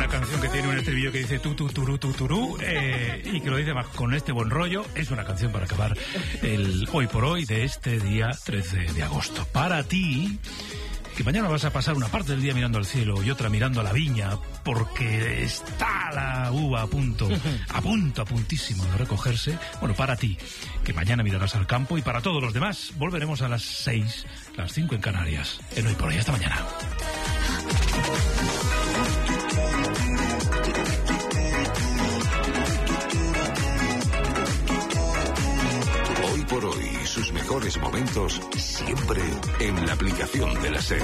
canción que tiene un estribillo que dice tu, turú, y que lo dice más con este buen rollo. Es una canción para acabar el hoy por hoy de este día 13 de agosto. Para ti, que mañana vas a pasar una parte del día mirando al cielo y otra mirando a la viña, porque está la uva a puntísimo de recogerse. Bueno, para ti, que mañana mirarás al campo, y para todos los demás, volveremos a las 6, las 5 en Canarias, en Hoy por Hoy. Hasta mañana. Hoy por Hoy, sus mejores momentos siempre en la aplicación de la SER.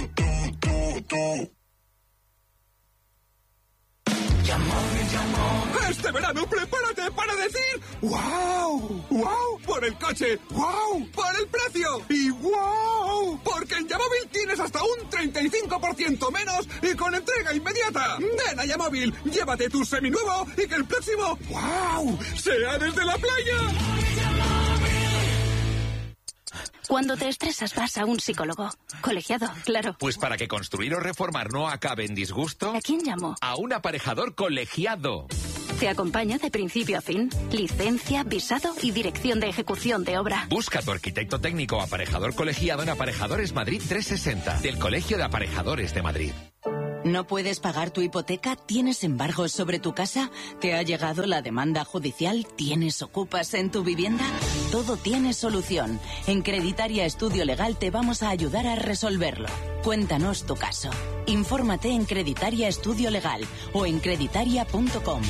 Este verano prepárate para decir ¡wow! ¡Wow! Por el coche, ¡wow! Por el precio y ¡wow! Porque en Yamóvil tienes hasta un 35% menos y con entrega inmediata. Ven a Yamóvil, llévate tu seminuevo y que el próximo ¡wow! sea desde la playa. Cuando te estresas vas a un psicólogo. Colegiado, claro. Pues para que construir o reformar no acabe en disgusto... ¿A quién llamo? A un aparejador colegiado. Te acompaña de principio a fin. Licencia, visado y dirección de ejecución de obra. Busca a tu arquitecto técnico aparejador colegiado en Aparejadores Madrid 360, del Colegio de Aparejadores de Madrid. ¿No puedes pagar tu hipoteca? ¿Tienes embargos sobre tu casa? ¿Te ha llegado la demanda judicial? ¿Tienes ocupas en tu vivienda? Todo tiene solución. En Creditaria Estudio Legal te vamos a ayudar a resolverlo. Cuéntanos tu caso. Infórmate en Creditaria Estudio Legal o en creditaria.com.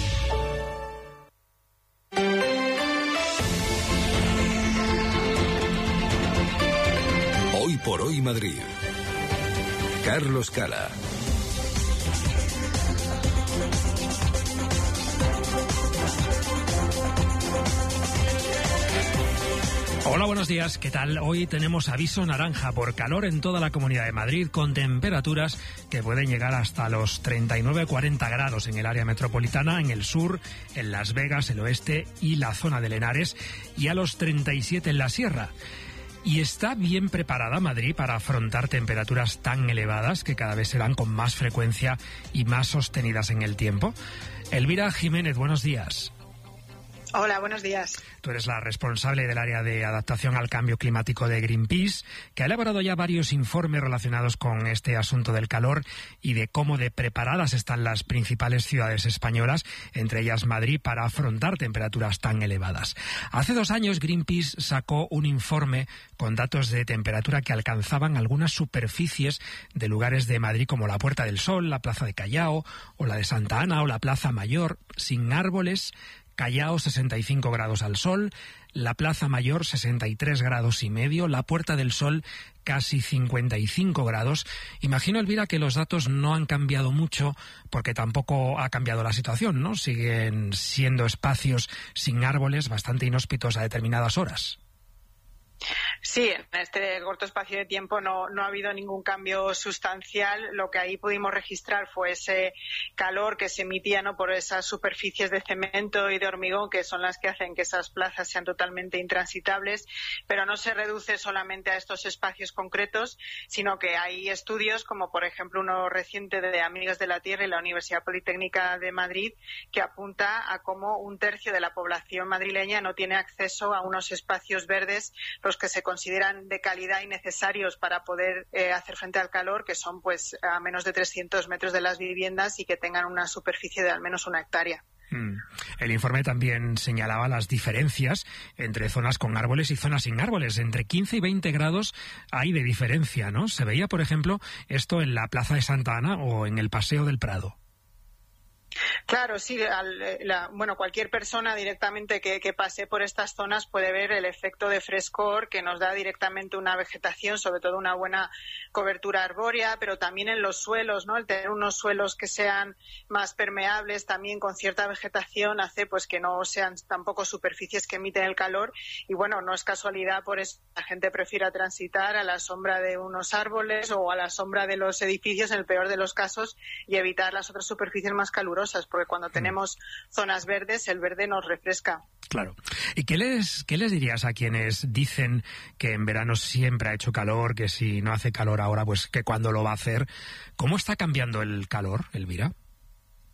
Hoy por Hoy Madrid. Carlos Cala. Hola, buenos días, ¿qué tal? Hoy tenemos aviso naranja por calor en toda la Comunidad de Madrid, con temperaturas que pueden llegar hasta los 39-40 grados en el área metropolitana, en el sur, en Las Vegas, el oeste y la zona de Henares, y a los 37 en la sierra. ¿Y está bien preparada Madrid para afrontar temperaturas tan elevadas que cada vez serán con más frecuencia y más sostenidas en el tiempo? Elvira Jiménez, buenos días. Hola, buenos días. Tú eres la responsable del área de adaptación al cambio climático de Greenpeace, que ha elaborado ya varios informes relacionados con este asunto del calor y de cómo de preparadas están las principales ciudades españolas, entre ellas Madrid, para afrontar temperaturas tan elevadas. Hace 2 años Greenpeace sacó un informe con datos de temperatura que alcanzaban algunas superficies de lugares de Madrid como la Puerta del Sol, la Plaza de Callao o la de Santa Ana o la Plaza Mayor, sin árboles. Callao 65 grados al sol, la Plaza Mayor 63 grados y medio, la Puerta del Sol casi 55 grados. Imagino, Elvira, que los datos no han cambiado mucho porque tampoco ha cambiado la situación, ¿no? Siguen siendo espacios sin árboles bastante inhóspitos a determinadas horas. Sí, en este corto espacio de tiempo no ha habido ningún cambio sustancial. Lo que ahí pudimos registrar fue ese calor que se emitía, ¿no?, por esas superficies de cemento y de hormigón que son las que hacen que esas plazas sean totalmente intransitables, pero no se reduce solamente a estos espacios concretos, sino que hay estudios, como por ejemplo uno reciente de Amigas de la Tierra y la Universidad Politécnica de Madrid, que apunta a cómo 1/3 de la población madrileña no tiene acceso a unos espacios verdes, los que se consideran de calidad y necesarios para poder hacer frente al calor, que son pues a menos de 300 metros de las viviendas y que tengan una superficie de al menos 1 hectárea. El informe también señalaba las diferencias entre zonas con árboles y zonas sin árboles. Entre 15 y 20 grados hay de diferencia, ¿no? Se veía, por ejemplo, esto en la Plaza de Santa Ana o en el Paseo del Prado. Claro, sí. Cualquier persona directamente que pase por estas zonas puede ver el efecto de frescor que nos da directamente una vegetación, sobre todo una buena cobertura arbórea, pero también en los suelos, ¿no? El tener unos suelos que sean más permeables, también con cierta vegetación, hace pues que no sean tampoco superficies que emiten el calor. Y bueno, no es casualidad, por eso la gente prefiera transitar a la sombra de unos árboles o a la sombra de los edificios, en el peor de los casos, y evitar las otras superficies más calurosas, porque cuando tenemos zonas verdes, el verde nos refresca. Claro. ¿Y qué les dirías a quienes dicen que en verano siempre ha hecho calor, que si no hace calor ahora, pues que cuándo lo va a hacer? ¿Cómo está cambiando el calor, Elvira?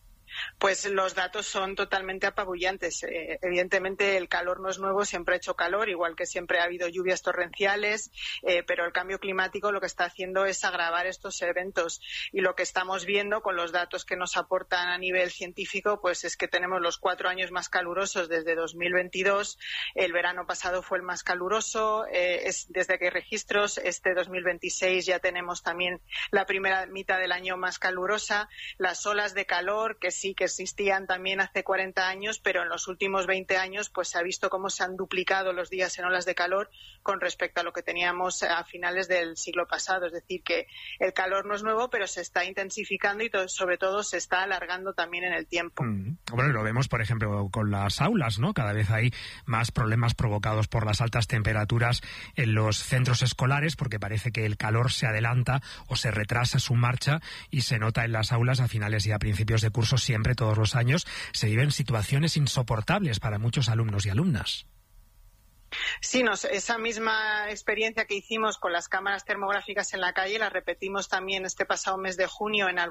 Pues los datos son totalmente apabullantes. Evidentemente el calor no es nuevo, siempre ha hecho calor, igual que siempre ha habido lluvias torrenciales, pero el cambio climático lo que está haciendo es agravar estos eventos. Y lo que estamos viendo con los datos que nos aportan a nivel científico, pues es que tenemos los 4 años más calurosos desde 2022. El verano pasado fue el más caluroso. Desde que hay registros, este 2026 ya tenemos también la primera mitad del año más calurosa. Las olas de calor, que sí que existían también hace 40 años, pero en los últimos 20 años pues se ha visto cómo se han duplicado los días en olas de calor con respecto a lo que teníamos a finales del siglo pasado. Es decir, que el calor no es nuevo, pero se está intensificando y sobre todo se está alargando también en el tiempo. Bueno, lo vemos, por ejemplo, con las aulas, ¿no? Cada vez hay más problemas provocados por las altas temperaturas en los centros escolares, porque parece que el calor se adelanta o se retrasa su marcha y se nota en las aulas a finales y a principios de curso siempre, todos los años, se viven situaciones insoportables para muchos alumnos y alumnas. Sí, esa misma experiencia que hicimos con las cámaras termográficas en la calle la repetimos también este pasado mes de junio en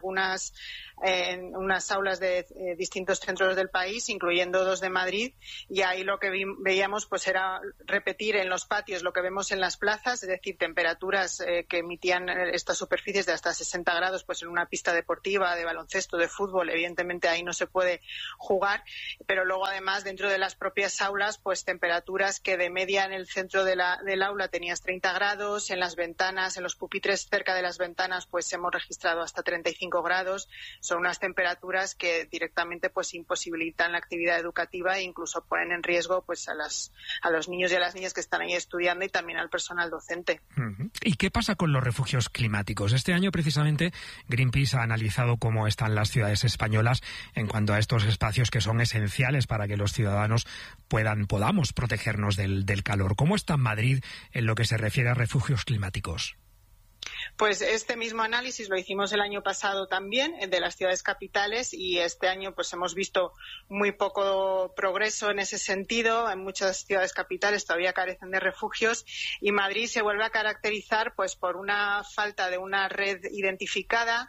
unas aulas de distintos centros del país, incluyendo 2 de Madrid, y ahí lo que veíamos pues era repetir en los patios lo que vemos en las plazas, es decir, temperaturas que emitían estas superficies de hasta 60 grados, pues en una pista deportiva, de baloncesto, de fútbol, evidentemente ahí no se puede jugar, pero luego además dentro de las propias aulas, pues temperaturas que de media en el centro del aula tenías 30 grados, en las ventanas, en los pupitres cerca de las ventanas, pues hemos registrado hasta 35 grados. Son unas temperaturas que directamente pues imposibilitan la actividad educativa e incluso ponen en riesgo pues a los niños y a las niñas que están ahí estudiando y también al personal docente. ¿Y qué pasa con los refugios climáticos? Este año precisamente Greenpeace ha analizado cómo están las ciudades españolas en cuanto a estos espacios que son esenciales para que los ciudadanos podamos protegernos del calor. ¿Cómo está Madrid en lo que se refiere a refugios climáticos? Pues este mismo análisis lo hicimos el año pasado también de las ciudades capitales y este año pues hemos visto muy poco progreso en ese sentido. En muchas ciudades capitales todavía carecen de refugios y Madrid se vuelve a caracterizar pues por una falta de una red identificada.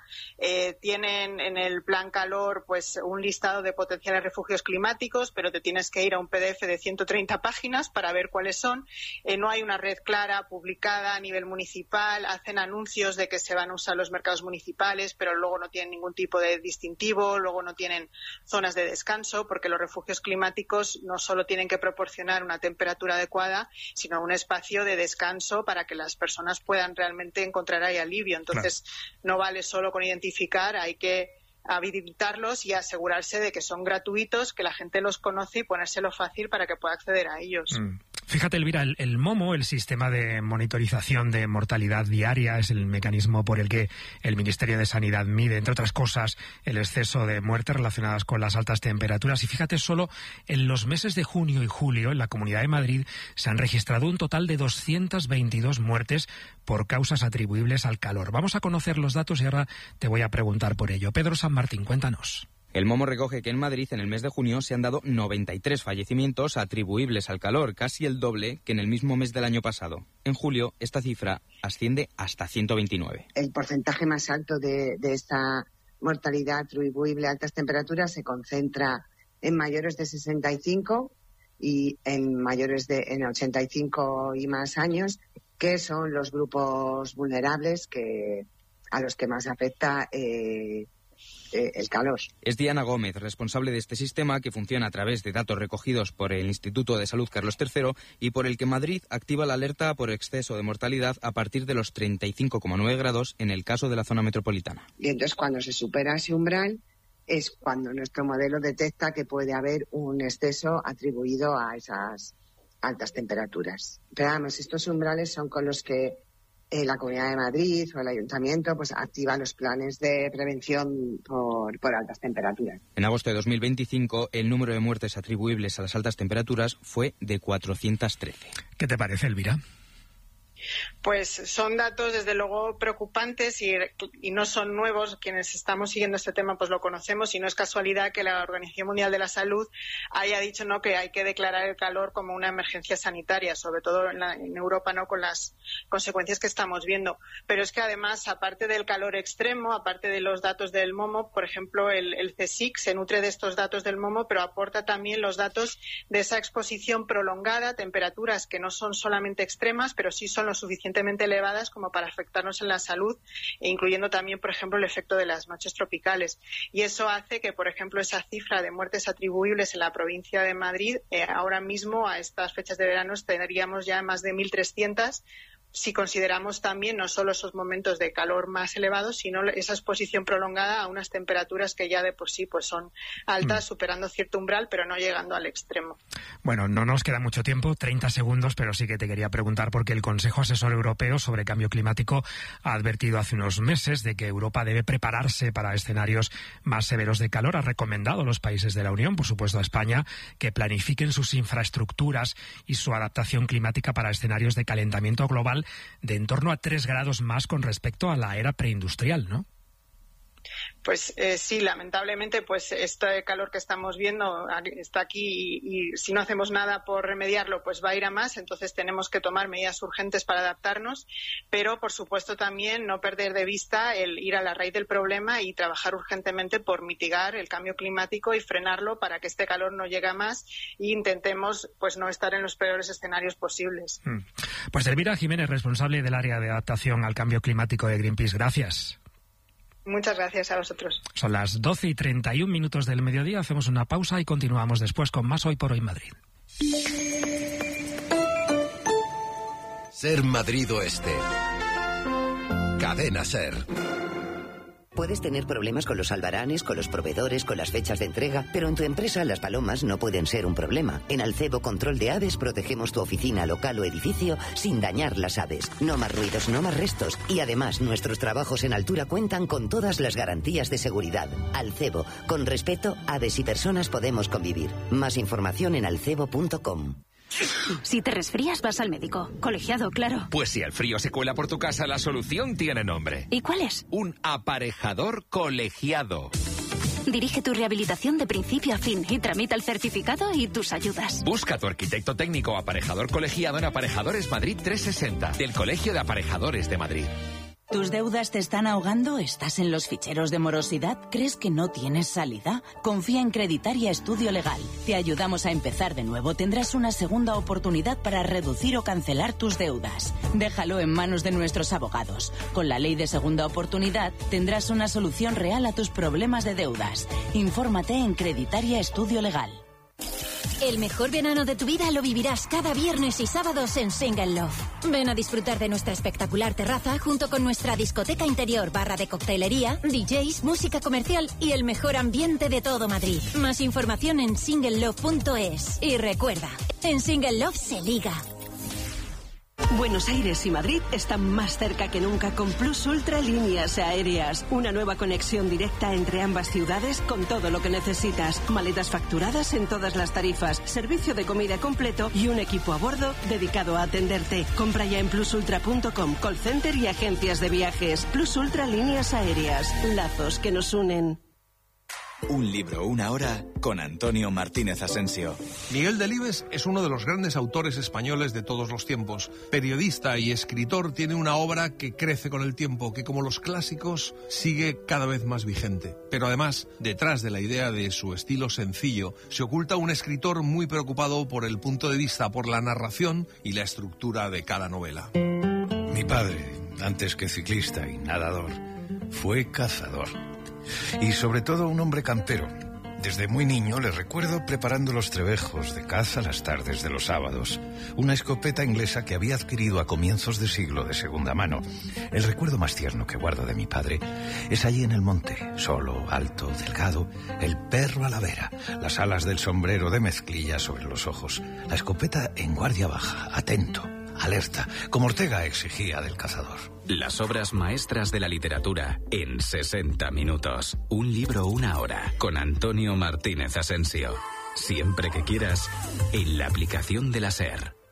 Tienen en el Plan Calor pues un listado de potenciales refugios climáticos, pero te tienes que ir a un PDF de 130 páginas para ver cuáles son. No hay una red clara publicada a nivel municipal. Hacen anuncios de que se van a usar los mercados municipales, pero luego no tienen ningún tipo de distintivo, luego no tienen zonas de descanso, porque los refugios climáticos no solo tienen que proporcionar una temperatura adecuada, sino un espacio de descanso para que las personas puedan realmente encontrar ahí alivio. Entonces, no vale solo con identificar, hay que habilitarlos y asegurarse de que son gratuitos, que la gente los conoce y ponérselo fácil para que pueda acceder a ellos. Fíjate, Elvira, el MOMO, el sistema de monitorización de mortalidad diaria, es el mecanismo por el que el Ministerio de Sanidad mide, entre otras cosas, el exceso de muertes relacionadas con las altas temperaturas. Y fíjate, solo en los meses de junio y julio, en la Comunidad de Madrid, se han registrado un total de 222 muertes por causas atribuibles al calor. Vamos a conocer los datos y ahora te voy a preguntar por ello. Pedro San Martín, cuéntanos. El MOMO recoge que en Madrid, en el mes de junio, se han dado 93 fallecimientos atribuibles al calor, casi el doble que en el mismo mes del año pasado. En julio, esta cifra asciende hasta 129. El porcentaje más alto de esta mortalidad atribuible a altas temperaturas se concentra en mayores de 65 y en mayores de 85 y más años, que son los grupos vulnerables a los que más afecta el calor. Es Diana Gómez, responsable de este sistema que funciona a través de datos recogidos por el Instituto de Salud Carlos III y por el que Madrid activa la alerta por exceso de mortalidad a partir de los 35,9 grados en el caso de la zona metropolitana. Y entonces cuando se supera ese umbral es cuando nuestro modelo detecta que puede haber un exceso atribuido a esas altas temperaturas. Pero además estos umbrales son con los que la Comunidad de Madrid o el Ayuntamiento pues activa los planes de prevención por altas temperaturas. En agosto de 2025 el número de muertes atribuibles a las altas temperaturas fue de 413. ¿Qué te parece, Elvira? Pues son datos desde luego preocupantes y no son nuevos. Quienes estamos siguiendo este tema pues lo conocemos, y no es casualidad que la Organización Mundial de la Salud haya dicho, ¿no?, que hay que declarar el calor como una emergencia sanitaria, sobre todo en Europa, ¿no?, con las consecuencias que estamos viendo. Pero es que además, aparte del calor extremo, aparte de los datos del MOMO, por ejemplo, el CSIC se nutre de estos datos del MOMO, pero aporta también los datos de esa exposición prolongada, temperaturas que no son solamente extremas, pero sí son lo suficientemente elevadas como para afectarnos en la salud, incluyendo también, por ejemplo, el efecto de las noches tropicales. Y eso hace que, por ejemplo, esa cifra de muertes atribuibles en la provincia de Madrid, ahora mismo, a estas fechas de verano, tendríamos ya más de 1.300, si consideramos también no solo esos momentos de calor más elevados, sino esa exposición prolongada a unas temperaturas que ya de por sí pues son altas, superando cierto umbral, pero no llegando al extremo. Bueno, no nos queda mucho tiempo, 30 segundos, pero sí que te quería preguntar, porque el Consejo Asesor Europeo sobre Cambio Climático ha advertido hace unos meses de que Europa debe prepararse para escenarios más severos de calor. Ha recomendado a los países de la Unión, por supuesto a España, que planifiquen sus infraestructuras y su adaptación climática para escenarios de calentamiento global de en torno a 3 grados más con respecto a la era preindustrial, ¿no? Pues sí, lamentablemente, pues este calor que estamos viendo está aquí y si no hacemos nada por remediarlo, pues va a ir a más. Entonces tenemos que tomar medidas urgentes para adaptarnos, pero por supuesto también no perder de vista el ir a la raíz del problema y trabajar urgentemente por mitigar el cambio climático y frenarlo para que este calor no llegue a más e intentemos pues no estar en los peores escenarios posibles. Pues Elvira Jiménez, responsable del área de adaptación al cambio climático de Greenpeace. Gracias. Muchas gracias a vosotros. Son las 12:31 del mediodía. Hacemos una pausa y continuamos después con más Hoy por Hoy Madrid. Ser Madrid Oeste. Cadena Ser. Puedes tener problemas con los albaranes, con los proveedores, con las fechas de entrega, pero en tu empresa las palomas no pueden ser un problema. En Alcebo Control de Aves protegemos tu oficina, local o edificio sin dañar las aves. No más ruidos, no más restos. Y además, nuestros trabajos en altura cuentan con todas las garantías de seguridad. Alcebo, con respeto, aves y personas podemos convivir. Más información en alcebo.com. Si te resfrías, vas al médico. Colegiado, claro. Pues si el frío se cuela por tu casa, la solución tiene nombre. ¿Y cuál es? Un aparejador colegiado. Dirige tu rehabilitación de principio a fin y tramita el certificado y tus ayudas. Busca a tu arquitecto técnico aparejador colegiado en Aparejadores Madrid 360, del Colegio de Aparejadores de Madrid. ¿Tus deudas te están ahogando? ¿Estás en los ficheros de morosidad? ¿Crees que no tienes salida? Confía en Creditaria Estudio Legal. Te ayudamos a empezar de nuevo. Tendrás una segunda oportunidad para reducir o cancelar tus deudas. Déjalo en manos de nuestros abogados. Con la ley de segunda oportunidad tendrás una solución real a tus problemas de deudas. Infórmate en Creditaria Estudio Legal. El mejor verano de tu vida lo vivirás cada viernes y sábados en Single Love. Ven a disfrutar de nuestra espectacular terraza junto con nuestra discoteca interior, barra de coctelería, DJs, música comercial y el mejor ambiente de todo Madrid. Más información en singlelove.es. Y recuerda, en Single Love se liga. Buenos Aires y Madrid están más cerca que nunca con Plus Ultra Líneas Aéreas. Una nueva conexión directa entre ambas ciudades con todo lo que necesitas. Maletas facturadas en todas las tarifas, servicio de comida completo y un equipo a bordo dedicado a atenderte. Compra ya en plusultra.com, call center y agencias de viajes. Plus Ultra Líneas Aéreas. Lazos que nos unen. Un libro, una hora, con Antonio Martínez Asensio. Miguel Delibes es uno de los grandes autores españoles de todos los tiempos. Periodista y escritor, tiene una obra que crece con el tiempo, que como los clásicos sigue cada vez más vigente. Pero además, detrás de la idea de su estilo sencillo, se oculta un escritor muy preocupado por el punto de vista, por la narración y la estructura de cada novela. Mi padre, antes que ciclista y nadador, fue cazador. Y sobre todo un hombre campero. Desde muy niño le recuerdo preparando los trebejos de caza las tardes de los sábados. Una escopeta inglesa que había adquirido a comienzos de siglo de segunda mano. El recuerdo más tierno que guardo de mi padre es allí en el monte, solo, alto, delgado, el perro a la vera, las alas del sombrero de mezclilla sobre los ojos, la escopeta en guardia baja, atento, alerta, como Ortega exigía del cazador. Las obras maestras de la literatura en 60 minutos. Un libro, una hora, con Antonio Martínez Asensio. Siempre que quieras, en la aplicación de la SER.